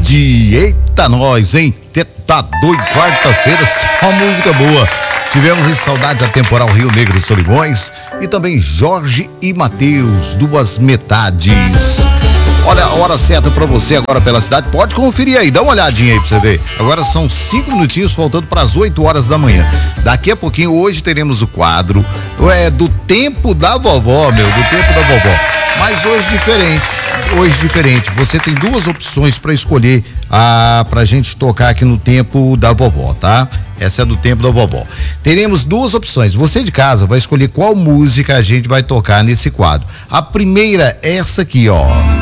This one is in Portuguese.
Metade. Eita nós, hein? Tá doido, quarta-feira, só música boa. Tivemos em Saudade Atemporal Rio Negro Solimões e também Jorge e Mateus, Duas Metades. Olha a hora certa pra você agora pela cidade, pode conferir aí, dá uma olhadinha aí pra você ver. Agora são 5 minutinhos faltando para as 8 horas da manhã. Daqui a pouquinho, hoje teremos o quadro do tempo da vovó, do tempo da vovó. Mas hoje diferente, você tem duas opções para escolher pra gente tocar aqui no tempo da vovó, tá? Essa é do tempo da vovó. Teremos duas opções. Você de casa vai escolher qual música a gente vai tocar nesse quadro. A primeira é essa aqui, ó.